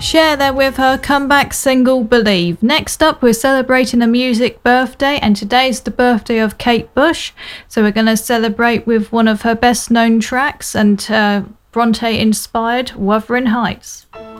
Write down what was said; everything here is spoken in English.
Cher there with her comeback single Believe. Next up, we're celebrating a music birthday, and today's the birthday of Kate Bush, so we're going to celebrate with one of her best known tracks and Bronte inspired Wuthering Heights.